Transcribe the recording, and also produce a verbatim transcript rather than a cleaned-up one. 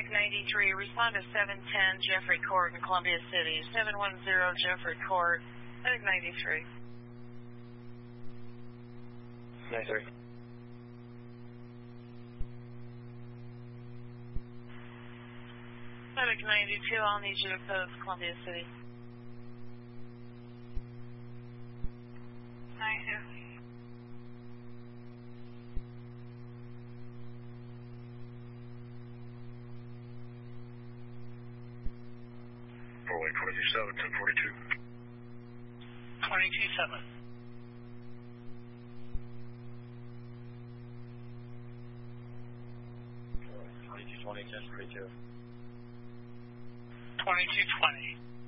Medic ninety-three, respond to seven ten Jeffrey Court in Columbia City. seven one zero Jeffrey Court, Medic ninety-three. ninety-three. Medic ninety-two, I'll need you to post Columbia City. ninety-two. Four-way twenty-two seven, ten forty-two. twenty-two seven. twenty-two twenty, ten forty-two. twenty-two twenty.